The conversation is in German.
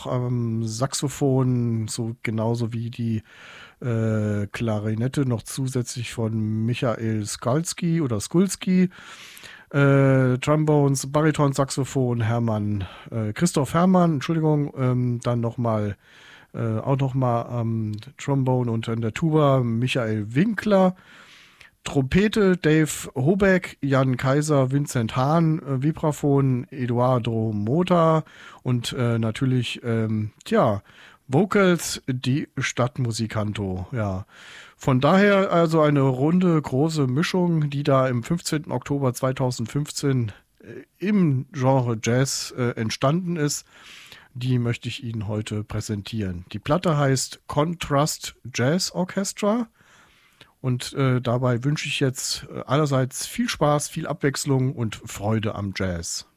Saxophon, so genauso wie die Klarinette noch zusätzlich von Michael Skulski. Trombones, Bariton-Saxophon, Christoph Hermann, Entschuldigung, dann nochmal, auch nochmal am Trombone und an der Tuba Michael Winkler, Trompete Dave Hobeck, Jan Kaiser, Vincent Hahn, Vibraphon Eduardo Mota und natürlich, Vocals die Stadtmusikanto, ja. Von daher also eine runde, große Mischung, die da im 15. Oktober 2015 im Genre Jazz entstanden ist. Die möchte ich Ihnen heute präsentieren. Die Platte heißt Contrast Jazz Orchestra und dabei wünsche ich jetzt allerseits viel Spaß, viel Abwechslung und Freude am Jazz.